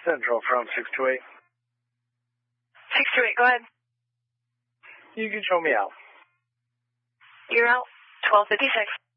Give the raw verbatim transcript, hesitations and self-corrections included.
Central from six two eight. six two eight, go ahead. You can show me out. You're out. twelve fifty-six.